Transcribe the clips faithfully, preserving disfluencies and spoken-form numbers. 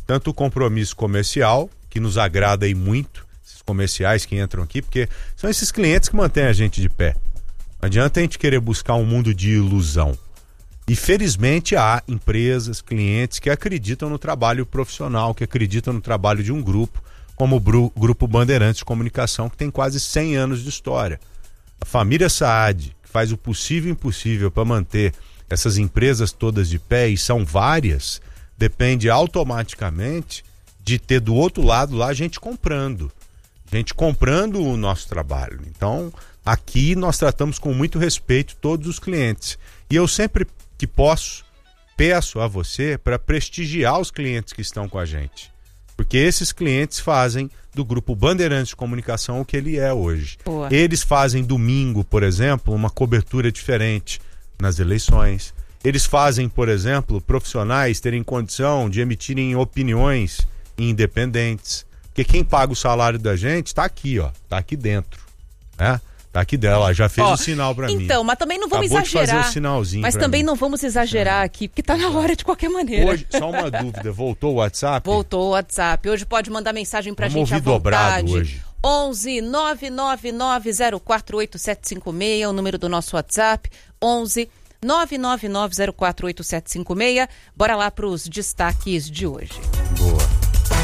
tanto o compromisso comercial, que nos agrada e muito, esses comerciais que entram aqui, porque são esses clientes que mantêm a gente de pé. Não adianta a gente querer buscar um mundo de ilusão. E felizmente há empresas, clientes que acreditam no trabalho profissional, que acreditam no trabalho de um grupo, como o Bru- Grupo Bandeirantes de Comunicação, que tem quase cem anos de história. A família Saad, que faz o possível e impossível para manter essas empresas todas de pé, e são várias, depende automaticamente de ter do outro lado lá gente comprando. Gente comprando o nosso trabalho. Então, aqui nós tratamos com muito respeito todos os clientes. E eu sempre que posso, peço a você para prestigiar os clientes que estão com a gente. Porque esses clientes fazem do Grupo Bandeirantes de Comunicação o que ele é hoje. Boa. Eles fazem domingo, por exemplo, uma cobertura diferente nas eleições. Eles fazem, por exemplo, profissionais terem condição de emitirem opiniões independentes. Porque quem paga o salário da gente está aqui, ó, tá aqui dentro, né? Tá aqui dela, já fez o um sinal pra então, mim. Então, mas também não vamos Acabou exagerar. De fazer o sinalzinho mas também mim. Não vamos exagerar é. aqui, porque tá na hora de qualquer maneira. Hoje, só uma dúvida, voltou o WhatsApp? Voltou o WhatsApp. Hoje pode mandar mensagem pra vamos gente à vontade. Dobrado hoje. onze nove nove nove zero quatro oito sete cinco seis é o número do nosso WhatsApp. onze nove nove nove zero quatro oito sete cinco seis. Bora lá pros destaques de hoje. Boa.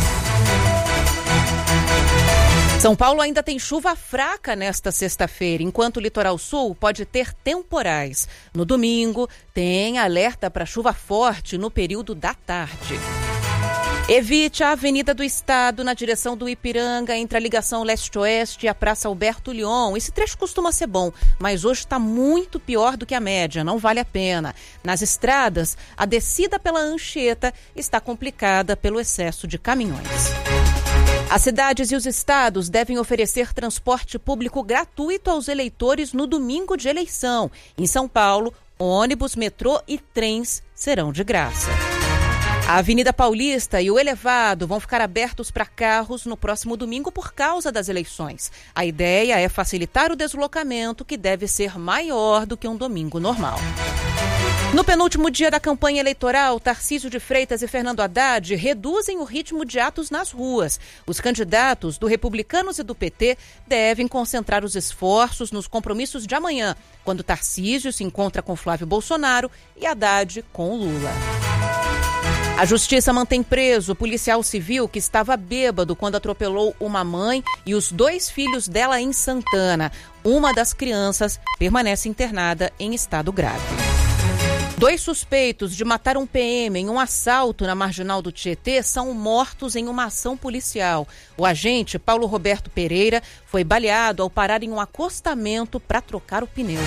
São Paulo ainda tem chuva fraca nesta sexta-feira, enquanto o litoral sul pode ter temporais. No domingo, tem alerta para chuva forte no período da tarde. Evite a Avenida do Estado na direção do Ipiranga, entre a ligação leste-oeste e a Praça Alberto Lyon. Esse trecho costuma ser bom, mas hoje está muito pior do que a média, não vale a pena. Nas estradas, a descida pela Anchieta está complicada pelo excesso de caminhões. As cidades e os estados devem oferecer transporte público gratuito aos eleitores no domingo de eleição. Em São Paulo, ônibus, metrô e trens serão de graça. A Avenida Paulista e o Elevado vão ficar abertos para carros no próximo domingo por causa das eleições. A ideia é facilitar o deslocamento, que deve ser maior do que um domingo normal. No penúltimo dia da campanha eleitoral, Tarcísio de Freitas e Fernando Haddad reduzem o ritmo de atos nas ruas. Os candidatos do Republicanos e do P T devem concentrar os esforços nos compromissos de amanhã, quando Tarcísio se encontra com Flávio Bolsonaro e Haddad com Lula. A Justiça mantém preso o policial civil que estava bêbado quando atropelou uma mãe e os dois filhos dela em Santana. Uma das crianças permanece internada em estado grave. Dois suspeitos de matar um P M em um assalto na Marginal do Tietê são mortos em uma ação policial. O agente Paulo Roberto Pereira foi baleado ao parar em um acostamento para trocar o pneu.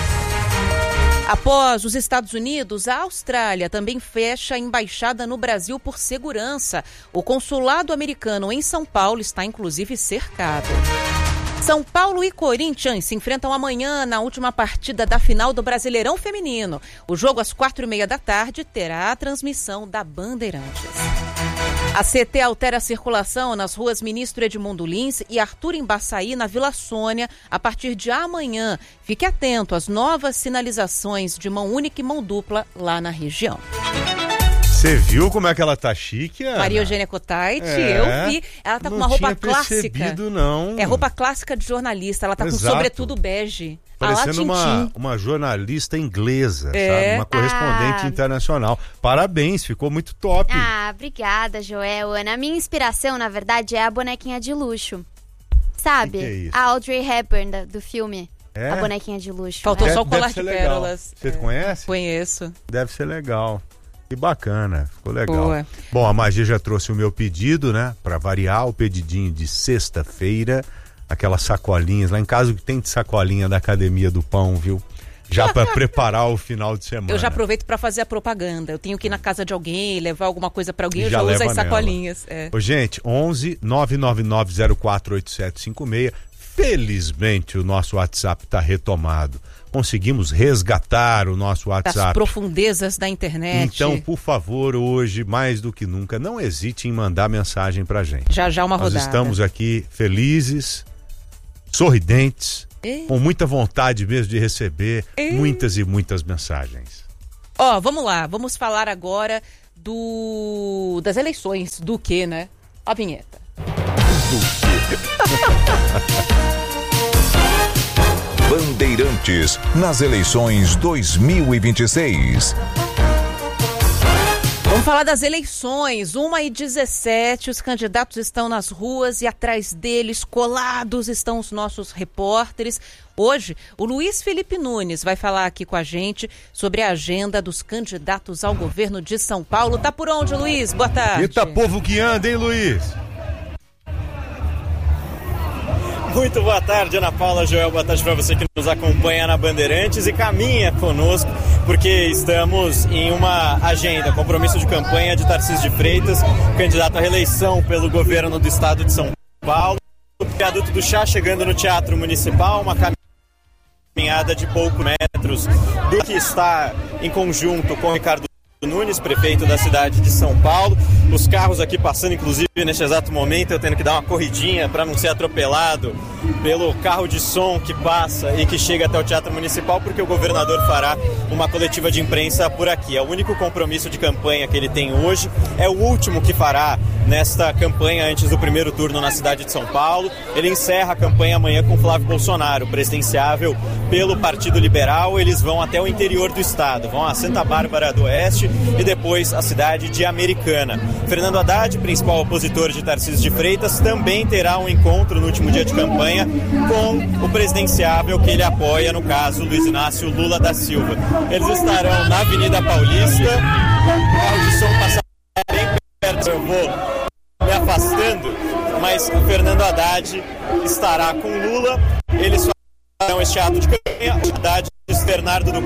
Após os Estados Unidos, a Austrália também fecha a embaixada no Brasil por segurança. O consulado americano em São Paulo está inclusive cercado. São Paulo e Corinthians se enfrentam amanhã na última partida da final do Brasileirão Feminino. O jogo às quatro e meia da tarde terá a transmissão da Bandeirantes. A C T altera a circulação nas ruas Ministro Edmundo Lins e Arthur Embaçaí, na Vila Sônia, a partir de amanhã. Fique atento às novas sinalizações de mão única e mão dupla lá na região. Você viu como é que ela tá chique, Ana? Maria Eugênia Cotait, é, eu vi. Ela tá com uma roupa clássica. Não. É roupa clássica de jornalista. Ela tá Exato. com sobretudo bege. Parecendo uma, uma jornalista inglesa, é. sabe? Uma correspondente ah. internacional. Parabéns, ficou muito top. Ah, obrigada, Joel. Ana, a minha inspiração, na verdade, é a bonequinha de luxo. Sabe? Que que é isso? A Audrey Hepburn, da, do filme. É? A bonequinha de luxo. Faltou é. só o colar de legal. pérolas. Você é. conhece? Conheço. Deve ser legal. Que bacana, ficou legal. Boa. Bom, a Magia já trouxe o meu pedido, né? Pra variar, o pedidinho de sexta-feira. Aquelas sacolinhas, lá em casa que tem de sacolinha da Academia do Pão, viu? Já para preparar o final de semana. Eu já aproveito para fazer a propaganda. Eu tenho que ir na casa de alguém, levar alguma coisa para alguém, eu já, já uso as nela. sacolinhas. É. Ô, gente, onze nove nove nove zero quatro oito sete cinco seis. Felizmente o nosso WhatsApp está retomado. Conseguimos resgatar o nosso WhatsApp. Das profundezas da internet. Então, por favor, hoje, mais do que nunca, não hesite em mandar mensagem pra gente. Já já uma Nós rodada. estamos aqui felizes, sorridentes, Ei. com muita vontade mesmo de receber Ei. muitas e muitas mensagens. Ó, vamos lá, vamos falar agora do das eleições. Do que, né? A vinheta. Bandeirantes nas eleições dois mil e vinte e seis. Vamos falar das eleições, uma e dezessete, os candidatos estão nas ruas e atrás deles, colados, estão os nossos repórteres. Hoje, o Luiz Felipe Nunes vai falar aqui com a gente sobre a agenda dos candidatos ao governo de São Paulo. Tá por onde, Luiz? Boa tarde. Eita povo que anda, hein, Luiz? Muito boa tarde, Ana Paula, Joel, boa tarde para você que nos acompanha na Bandeirantes e caminha conosco, porque estamos em uma agenda, compromisso de campanha de Tarcísio de Freitas, candidato à reeleição pelo governo do estado de São Paulo. O viaduto do Chá chegando no Teatro Municipal, uma caminhada de poucos metros do que está em conjunto com o Ricardo Nunes, prefeito da cidade de São Paulo. Os carros aqui passando, inclusive, neste exato momento, eu tendo que dar uma corridinha para não ser atropelado pelo carro de som que passa e que chega até o Teatro Municipal, porque o governador fará uma coletiva de imprensa por aqui. É o único compromisso de campanha que ele tem hoje, é o último que fará nesta campanha antes do primeiro turno na cidade de São Paulo. Ele encerra a campanha amanhã com Flávio Bolsonaro, presidenciável pelo Partido Liberal. Eles vão até o interior do estado, vão a Santa Bárbara do Oeste e depois a cidade de Americana. Fernando Haddad, principal opositor de Tarcísio de Freitas, também terá um encontro no último dia de campanha com o presidenciável que ele apoia, no caso, Luiz Inácio Lula da Silva. Eles estarão na Avenida Paulista, o carro de som passará bem perto, eu vou me afastando, mas o Fernando Haddad estará com Lula, eles farão este ato de campanha, o Haddad externado do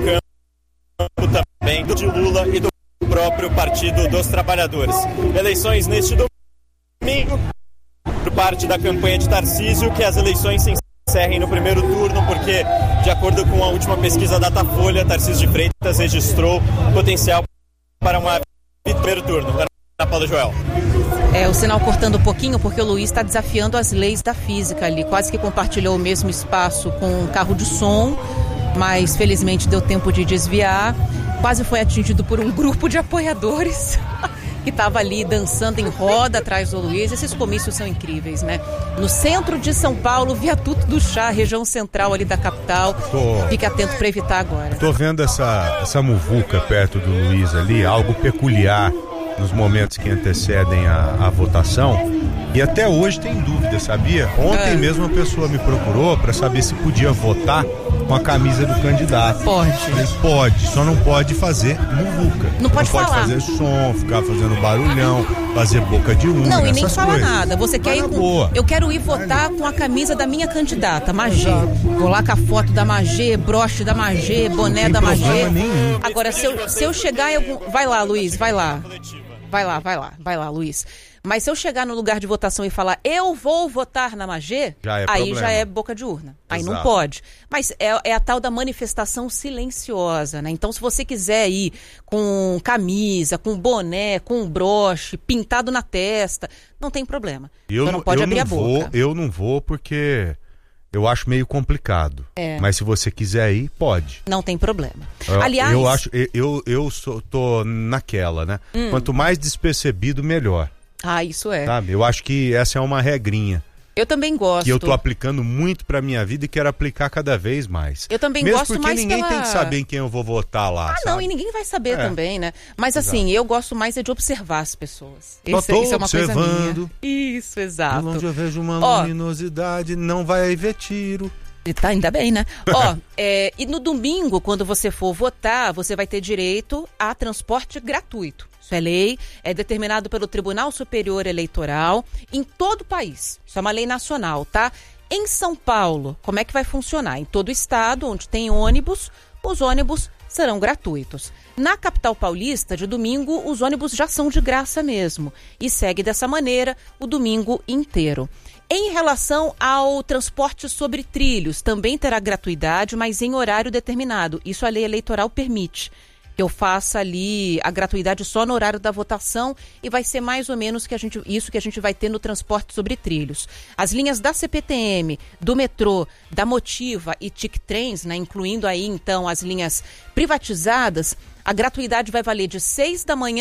campo também de Lula e do próprio Partido dos Trabalhadores. Eleições neste domingo, por parte da campanha de Tarcísio, que as eleições se encerrem no primeiro turno, porque, de acordo com a última pesquisa Datafolha, Tarcísio de Freitas registrou potencial para uma primeiro turno. Ana Paula, Joel. É, o sinal cortando um pouquinho, porque o Luiz está desafiando as leis da física ali. Quase que compartilhou o mesmo espaço com um carro de som, mas felizmente deu tempo de desviar. Quase foi atingido por um grupo de apoiadores que estava ali dançando em roda atrás do Luiz. Esses comícios são incríveis, né? No centro de São Paulo, viaduto do Chá, região central ali da capital. Tô... Fique atento para evitar agora. Tô vendo essa, essa muvuca perto do Luiz ali, algo peculiar nos momentos que antecedem a, a votação. E até hoje tem dúvida, sabia? Ontem é. mesmo uma pessoa me procurou para saber se podia votar com a camisa do candidato. Pode. Falei, pode, só não pode fazer muvuca. Não pode não falar. Pode fazer som, ficar fazendo barulhão, fazer boca de urna. Não, e nem fala coisas. nada. Você quer ir com... Boa. Eu quero ir votar com a camisa da minha candidata, Magê. Vou lá com a foto da Magê, broche da Magê, boné da Magê. Nenhum. Agora, se eu, se eu chegar em algum... Vai lá, Luiz, vai lá. Vai lá, vai lá, vai lá, Luiz. Mas se eu chegar no lugar de votação e falar, eu vou votar na Magê, já é aí problema. já é boca de urna. Aí Exato. não pode. Mas é, é a tal da manifestação silenciosa, né? Então, se você quiser ir com camisa, com boné, com broche, pintado na testa, não tem problema. Eu Você não pode eu abrir não a boca. Vou, eu não vou porque eu acho meio complicado. É. Mas se você quiser ir, pode. Não tem problema. Eu, Aliás... Eu acho, eu, eu, eu sou, tô naquela, né? Hum. Quanto mais despercebido, melhor. Ah, isso é. Sabe? Eu acho que essa é uma regrinha. Eu também gosto. Que eu tô aplicando muito pra minha vida e quero aplicar cada vez mais. Eu também Mesmo gosto porque mais ninguém pela... tem que saber em quem eu vou votar lá, Ah, sabe? não, e ninguém vai saber é. também, né? Mas Exato. assim, eu gosto mais é de observar as pessoas. Só Isso, tô isso é uma observando. coisa minha. Isso, exato. De onde eu vejo uma Ó, luminosidade, não vai ver tiro. Tá, ainda bem, né? Ó, é, e no domingo, quando você for votar, você vai ter direito a transporte gratuito. Isso é lei, é determinado pelo Tribunal Superior Eleitoral em todo o país. Isso é uma lei nacional, tá? Em São Paulo, como é que vai funcionar? Em todo o estado, onde tem ônibus, os ônibus serão gratuitos. Na capital paulista, de domingo, os ônibus já são de graça mesmo. E segue dessa maneira o domingo inteiro. Em relação ao transporte sobre trilhos, também terá gratuidade, mas em horário determinado. Isso a lei eleitoral permite. Que eu faça ali a gratuidade só no horário da votação e vai ser mais ou menos que a gente, isso que a gente vai ter no transporte sobre trilhos. As linhas da C P T M, do metrô, da Motiva e TicTrens, né, incluindo aí então as linhas privatizadas, a gratuidade vai valer de seis da manhã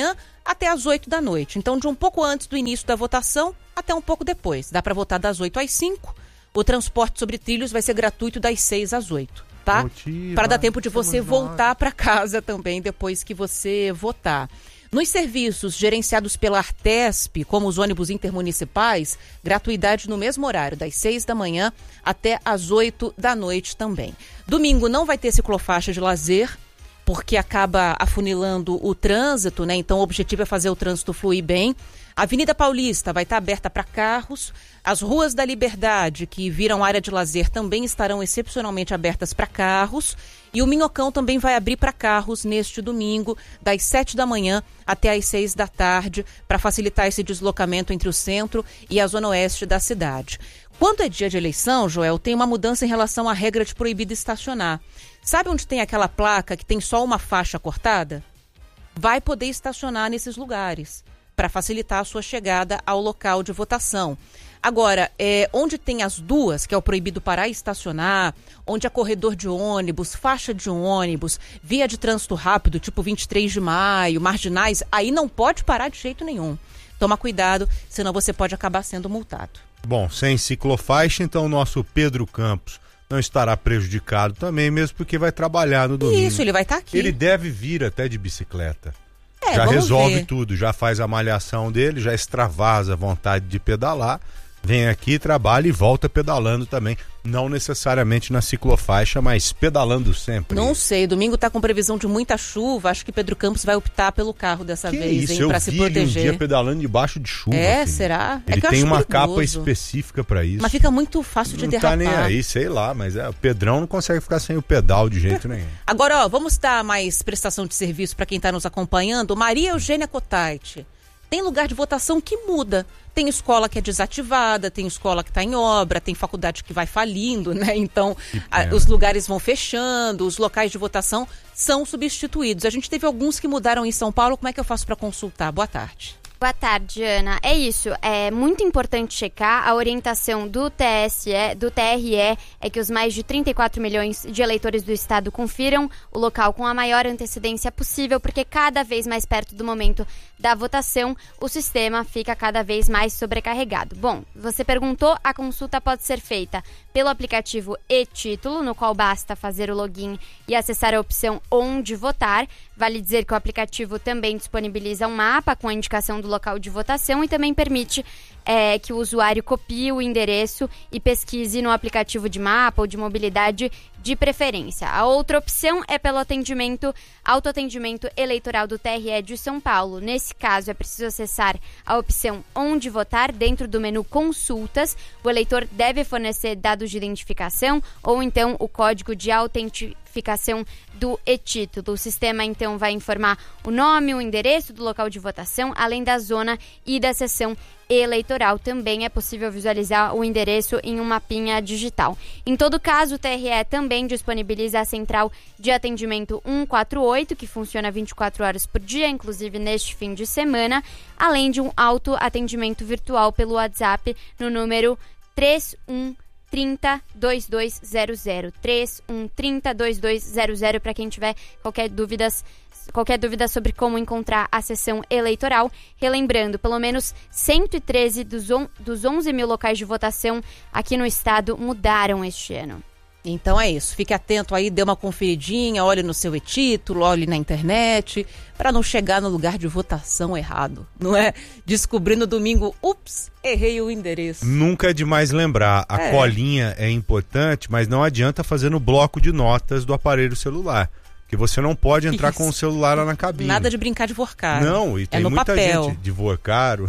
até às oito da noite. Então, de um pouco antes do início da votação até um pouco depois. Dá para votar das oito às cinco. O transporte sobre trilhos vai ser gratuito das seis às oito, tá? Para dar tempo de você voltar para casa também depois que você votar. Nos serviços gerenciados pela Artesp, como os ônibus intermunicipais, gratuidade no mesmo horário, das seis da manhã até às oito da noite também. Domingo não vai ter ciclofaixa de lazer, porque acaba afunilando o trânsito, né? Então o objetivo é fazer o trânsito fluir bem. A Avenida Paulista vai estar aberta para carros. As ruas da Liberdade, que viram área de lazer, também estarão excepcionalmente abertas para carros. E o Minhocão também vai abrir para carros neste domingo, das sete da manhã até às seis da tarde, para facilitar esse deslocamento entre o centro e a zona oeste da cidade. Quando é dia de eleição, Joel, tem uma mudança em relação à regra de proibido estacionar. Sabe onde tem aquela placa que tem só uma faixa cortada? Vai poder estacionar nesses lugares, para facilitar a sua chegada ao local de votação. Agora, é, onde tem as duas, que é o proibido parar e estacionar, onde é corredor de ônibus, faixa de ônibus, via de trânsito rápido, tipo vinte e três de maio, marginais, aí não pode parar de jeito nenhum. Toma cuidado, senão você pode acabar sendo multado. Bom, sem ciclofaixa, então o nosso Pedro Campos não estará prejudicado também, mesmo porque vai trabalhar no domingo. Isso, ele vai estar aqui. Ele deve vir até de bicicleta. É, já resolve ver. tudo, já faz a malhação dele, já extravasa a vontade de pedalar, vem aqui, trabalha e volta pedalando também. Não necessariamente na ciclofaixa, mas pedalando sempre. Não sei, domingo tá com previsão de muita chuva, acho que Pedro Campos vai optar pelo carro dessa que vez, isso? hein, Eu pra vi se ele proteger. um dia pedalando debaixo de chuva. É, assim. será? Ele é que eu tem acho uma perigoso. capa específica pra isso. Mas fica muito fácil de não derrapar. Não tá nem aí, sei lá, mas é, o Pedrão não consegue ficar sem o pedal de jeito nenhum. Agora, ó, vamos dar mais prestação de serviço para quem está nos acompanhando. Maria Eugênia Cotaiti. Tem lugar de votação que muda. Tem escola que é desativada, tem escola que está em obra, tem faculdade que vai falindo, né? Então, a, os lugares vão fechando, os locais de votação são substituídos. A gente teve alguns que mudaram em São Paulo. Como é que eu faço para consultar? Boa tarde. Boa tarde, Ana. É isso, é muito importante checar. A orientação do T S E, do T R E, é que os mais de trinta e quatro milhões de eleitores do estado confiram o local com a maior antecedência possível, porque cada vez mais perto do momento da votação, o sistema fica cada vez mais sobrecarregado. Bom, você perguntou, a consulta pode ser feita pelo aplicativo e-Título, no qual basta fazer o login e acessar a opção Onde Votar. Vale dizer que o aplicativo também disponibiliza um mapa com a indicação do local de votação e também permite é, que o usuário copie o endereço e pesquise no aplicativo de mapa ou de mobilidade de preferência. A outra opção é pelo atendimento, autoatendimento eleitoral do T R E de São Paulo. Nesse caso, é preciso acessar a opção Onde Votar dentro do menu Consultas. O eleitor deve fornecer dados de identificação ou então o código de autentificação do e-Título. O sistema, então, vai informar o nome, o endereço do local de votação, além da zona e da seção eleitoral. Também é possível visualizar o endereço em um mapinha digital. Em todo caso, o T R E também disponibiliza a central de atendimento cento e quarenta e oito, que funciona vinte e quatro horas por dia, inclusive neste fim de semana, além de um autoatendimento virtual pelo WhatsApp no número três um trinta, dois dois zero zero, três um trinta, dois dois zero zero, para quem tiver qualquer dúvidas Qualquer dúvida sobre como encontrar a sessão eleitoral. Relembrando, pelo menos cento e treze dos, on, dos onze mil locais de votação aqui no estado mudaram este ano. Então é isso, fique atento aí, dê uma conferidinha, olhe no seu e-Título, olhe na internet, para não chegar no lugar de votação errado, não é? Descobrir no domingo, ups, errei o endereço. Nunca é demais lembrar, a é. colinha é importante, mas não adianta fazer no bloco de notas do aparelho celular. Porque você não pode entrar Isso. com o celular lá na cabine. Nada de brincar de vorcaro. Não, e tem é no muita papel. gente de vorcaro.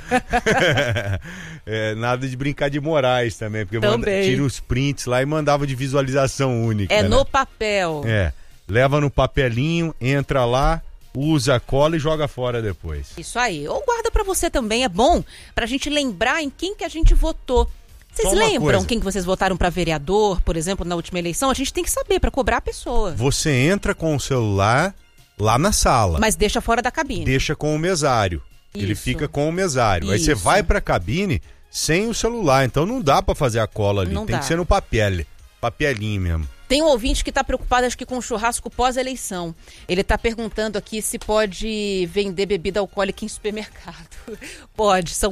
é, nada de brincar de Moraes também. Porque manda, tira os prints lá e mandava de visualização única. É né? no papel. É, leva no papelinho, entra lá, usa a cola e joga fora depois. Isso aí. Ou guarda pra você também, é bom pra gente lembrar em quem que a gente votou. Vocês lembram coisa. quem que vocês votaram para vereador, por exemplo, na última eleição? A gente tem que saber para cobrar a pessoa. Você entra com o celular lá na sala. Mas deixa fora da cabine. Deixa com o mesário. Isso. Ele fica com o mesário. Isso. Aí você vai para a cabine sem o celular. Então não dá para fazer a cola ali. Não tem dá. que ser no papel. Papelinho mesmo. Tem um ouvinte que está preocupado, acho que com churrasco pós-eleição. Ele está perguntando aqui se pode vender bebida alcoólica em supermercado. Pode, são